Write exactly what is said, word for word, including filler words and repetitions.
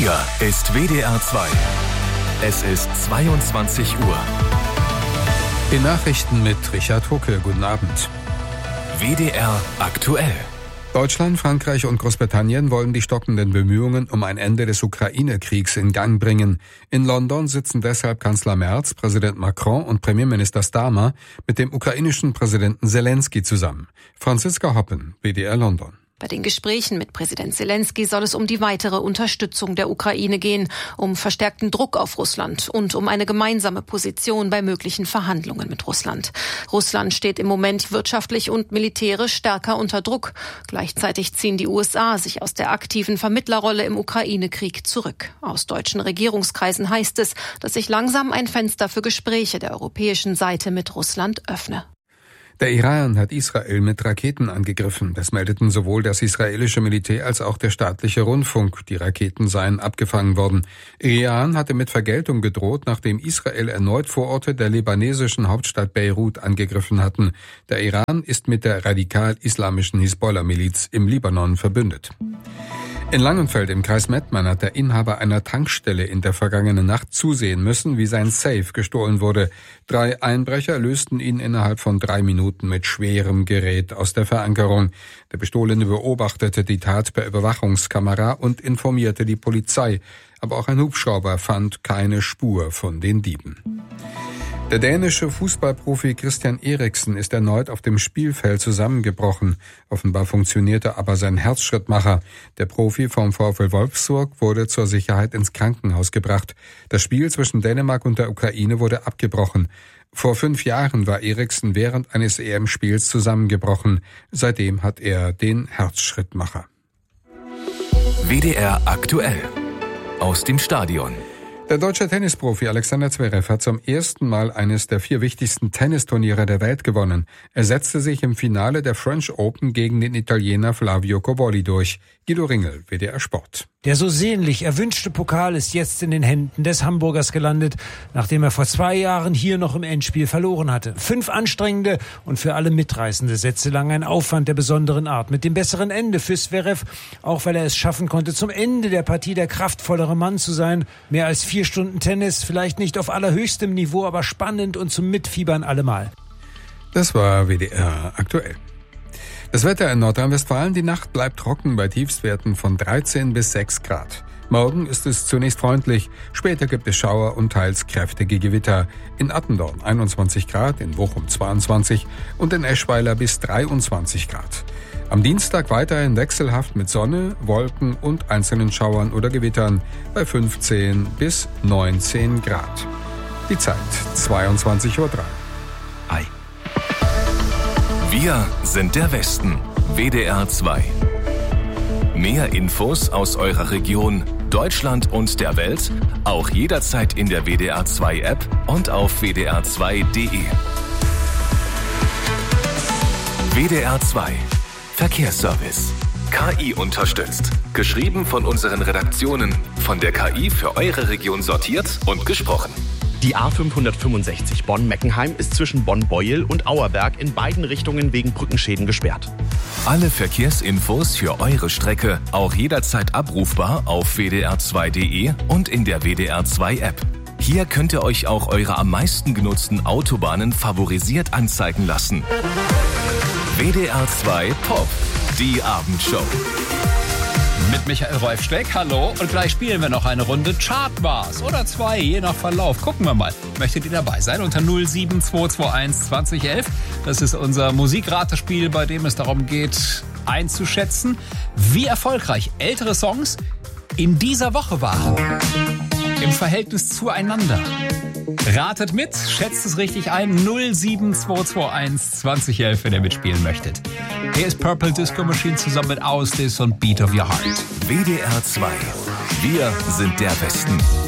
Hier ist W D R zwei. Es ist zweiundzwanzig Uhr. Die Nachrichten mit Richard Hucke. Guten Abend. W D R aktuell. Deutschland, Frankreich und Großbritannien wollen die stockenden Bemühungen um ein Ende des Ukraine-Kriegs in Gang bringen. In London sitzen deshalb Kanzler Merz, Präsident Macron und Premierminister Starmer mit dem ukrainischen Präsidenten Zelensky zusammen. Franziska Hoppen, W D R London. Bei den Gesprächen mit Präsident Zelensky soll es um die weitere Unterstützung der Ukraine gehen, um verstärkten Druck auf Russland und um eine gemeinsame Position bei möglichen Verhandlungen mit Russland. Russland steht im Moment wirtschaftlich und militärisch stärker unter Druck. Gleichzeitig ziehen die U S A sich aus der aktiven Vermittlerrolle im Ukraine-Krieg zurück. Aus deutschen Regierungskreisen heißt es, dass sich langsam ein Fenster für Gespräche der europäischen Seite mit Russland öffne. Der Iran hat Israel mit Raketen angegriffen. Das meldeten sowohl das israelische Militär als auch der staatliche Rundfunk. Die Raketen seien abgefangen worden. Iran hatte mit Vergeltung gedroht, nachdem Israel erneut Vororte der libanesischen Hauptstadt Beirut angegriffen hatten. Der Iran ist mit der radikal-islamischen Hisbollah-Miliz im Libanon verbündet. In Langenfeld im Kreis Mettmann hat der Inhaber einer Tankstelle in der vergangenen Nacht zusehen müssen, wie sein Safe gestohlen wurde. Drei Einbrecher lösten ihn innerhalb von drei Minuten mit schwerem Gerät aus der Verankerung. Der Bestohlene beobachtete die Tat per Überwachungskamera und informierte die Polizei. Aber auch ein Hubschrauber fand keine Spur von den Dieben. Der dänische Fußballprofi Christian Eriksen ist erneut auf dem Spielfeld zusammengebrochen. Offenbar funktionierte aber sein Herzschrittmacher. Der Profi vom VfL Wolfsburg wurde zur Sicherheit ins Krankenhaus gebracht. Das Spiel zwischen Dänemark und der Ukraine wurde abgebrochen. Vor fünf Jahren war Eriksen während eines E M-Spiels zusammengebrochen. Seitdem hat er den Herzschrittmacher. W D R aktuell. Aus dem Stadion. Der deutsche Tennisprofi Alexander Zverev hat zum ersten Mal eines der vier wichtigsten Tennisturniere der Welt gewonnen. Er setzte sich im Finale der French Open gegen den Italiener Flavio Cobolli durch. Guido Ringel, W D R Sport. Der so sehnlich erwünschte Pokal ist jetzt in den Händen des Hamburgers gelandet, nachdem er vor zwei Jahren hier noch im Endspiel verloren hatte. Fünf anstrengende und für alle mitreißende Sätze lang ein Aufwand der besonderen Art. Mit dem besseren Ende für Zverev, auch weil er es schaffen konnte, zum Ende der Partie der kraftvollere Mann zu sein. Mehr als vier Stunden Tennis, vielleicht nicht auf allerhöchstem Niveau, aber spannend und zum Mitfiebern allemal. Das war W D R aktuell. Das Wetter in Nordrhein-Westfalen: Die Nacht bleibt trocken bei Tiefstwerten von dreizehn bis sechs Grad. Morgen ist es zunächst freundlich, später gibt es Schauer und teils kräftige Gewitter. In Attendorn einundzwanzig Grad, in Bochum zweiundzwanzig und in Eschweiler bis dreiundzwanzig Grad. Am Dienstag weiterhin wechselhaft mit Sonne, Wolken und einzelnen Schauern oder Gewittern bei fünfzehn bis neunzehn Grad. Die Zeit zweiundzwanzig Uhr drei. Ei. Wir sind der Westen. W D R zwei. Mehr Infos aus eurer Region, Deutschland und der Welt auch jederzeit in der W D R zwei App und auf w d r zwei punkt d e. W D R zwei. Verkehrsservice. K I unterstützt. Geschrieben von unseren Redaktionen. Von der K I für eure Region sortiert und gesprochen. Die A fünfhundertfünfundsechzig Bonn-Meckenheim ist zwischen Bonn-Beuel und Auerberg in beiden Richtungen wegen Brückenschäden gesperrt. Alle Verkehrsinfos für eure Strecke auch jederzeit abrufbar auf w d r zwei punkt d e und in der W D R zwei App. Hier könnt ihr euch auch eure am meisten genutzten Autobahnen favorisiert anzeigen lassen. W D R zwei Pop, die Abendshow. Mit Michael Rolf Steck, hallo. Und gleich spielen wir noch eine Runde Chartbars oder zwei, je nach Verlauf. Gucken wir mal. Möchtet ihr dabei sein? Unter null sieben zwei zwei eins zwanzig elf. Das ist unser Musikratespiel, bei dem es darum geht, einzuschätzen, wie erfolgreich ältere Songs in dieser Woche waren. Im Verhältnis zueinander. Ratet mit, schätzt es richtig ein. null sieben zwei zwei eins zwanzig elf, wenn ihr mitspielen möchtet. Hier ist Purple Disco Machine zusammen mit Ausdis und Beat of Your Heart. W D R zwei. Wir sind der Westen.